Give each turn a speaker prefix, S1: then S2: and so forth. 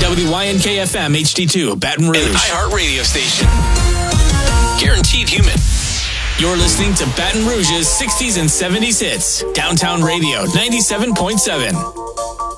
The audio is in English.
S1: WYNK-FM HD2, Baton Rouge.
S2: An iHeart radio station. Guaranteed human.
S1: You're listening to Baton Rouge's 60s and 70s hits. Downtown Radio 97.7.